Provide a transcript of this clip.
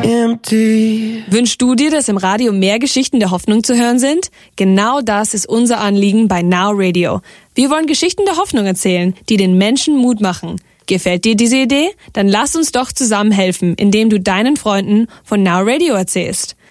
empty. Wünschst du dir, dass im Radio mehr Geschichten der Hoffnung zu hören sind? Genau das ist unser Anliegen bei Now Radio. Wir wollen Geschichten der Hoffnung erzählen, die den Menschen Mut machen. Gefällt dir diese Idee? Dann lass uns doch zusammen helfen, indem du deinen Freunden von Now Radio erzählst.